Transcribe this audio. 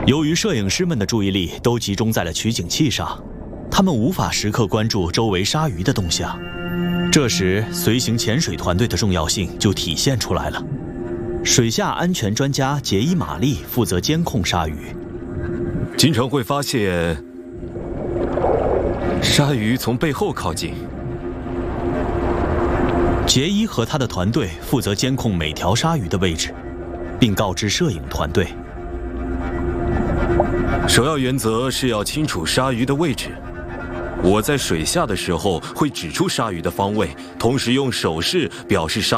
由于摄影师们的注意力都集中在了取景器上，他们无法时刻关注周围鲨鱼的动向。这时，随行潜水团队的重要性就体现出来了。水下安全专家杰伊·玛丽负责监控鲨鱼， 经常会发现鲨鱼从背后靠近。 杰伊和他的团队负责监控每条鲨鱼的位置，并告知摄影团队。 首要原则是要清楚鲨鱼的位置。我在水下的时候会指出鲨鱼的方位，同时用手势表示鲨